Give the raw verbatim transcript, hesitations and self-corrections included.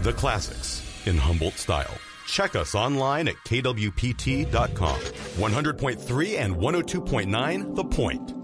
The classics in Humboldt style. Check us online at K W P T dot com. one hundred point three and one oh two point nine The Point.